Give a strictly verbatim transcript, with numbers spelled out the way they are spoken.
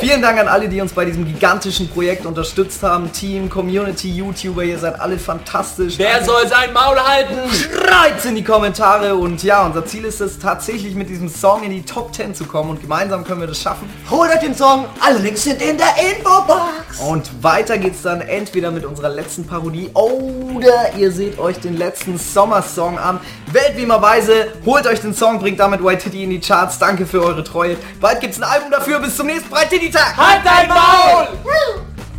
Vielen Dank an alle, die uns bei diesem gigantischen Projekt unterstützt haben. Team, Community, YouTuber, ihr seid alle fantastisch. Wer Danke. soll sein Maul halten? Schreibt's in die Kommentare. Und ja, unser Ziel ist es tatsächlich mit diesem Song in die Top zehn zu kommen. Und gemeinsam können wir das schaffen. Holt euch den Song, alle Links sind in der Infobox. Und weiter geht's dann entweder mit unserer letzten Parodie oder ihr seht euch den letzten Sommersong an. Weltbeamerweise, holt euch den Song, bringt damit White Titty in die Charts. Danke für eure Treue. Bald gibt's ein Album dafür. Bis zum nächsten White Titty Tag. Halt dein Maul!